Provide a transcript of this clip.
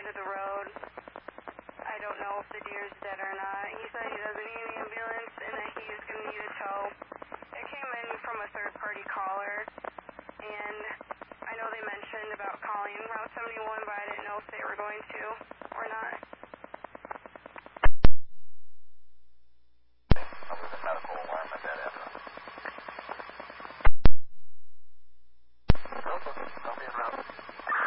side of the road. I don't know if the deer's dead or not. He said he doesn't need an ambulance and that he is going to need a tow. It came in from a third-party caller, and I know they mentioned about calling Route 71, but I didn't know if they were going to or not. Other than medical